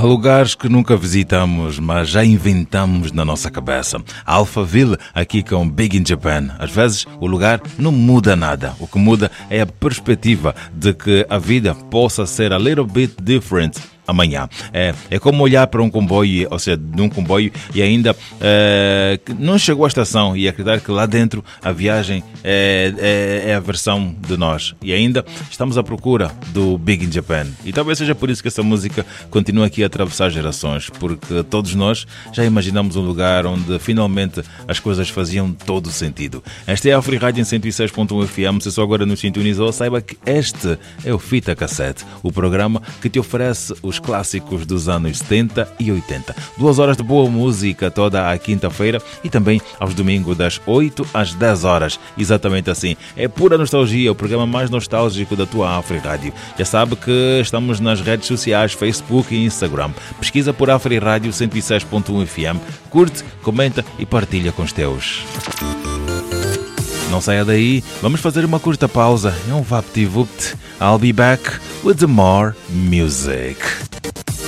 lugares que nunca visitamos, mas já inventamos na nossa cabeça. Alphaville, aqui com Big in Japan. Às vezes o lugar não muda nada. O que muda é a perspectiva de que a vida possa ser a little bit different amanhã. É como olhar para um comboio, ou seja, num comboio e ainda não chegou à estação e acreditar que lá dentro a viagem é a versão de nós. E ainda estamos à procura do Big in Japan. E talvez seja por isso que essa música continua aqui a atravessar gerações, porque todos nós já imaginamos um lugar onde finalmente as coisas faziam todo sentido. Esta é a Free Radio em 106.1 FM. Se só agora nos sintonizou, saiba que este é o Fita Cassete, o programa que te oferece os clássicos dos anos 70 e 80. 2 horas de boa música toda a quinta-feira e também aos domingos das 8 às 10 horas. Exatamente assim. É pura nostalgia, o programa mais nostálgico da tua Afri Rádio. Já sabe que estamos nas redes sociais, Facebook e Instagram. Pesquisa por Afri Rádio 106.1 FM. Curte, comenta e partilha com os teus. Não saia daí, vamos fazer uma curta pausa. É um VaptVupt. I'll be back with more music.